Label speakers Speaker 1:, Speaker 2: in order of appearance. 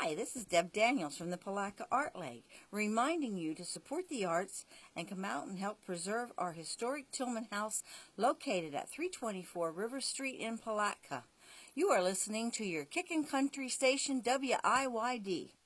Speaker 1: Hi, this is Deb Daniels from the Palatka Art League, reminding you to support the arts and come out and help preserve our historic Tillman House located at 324 River Street in Palatka. You are listening to your Kickin' Country station, WIYD.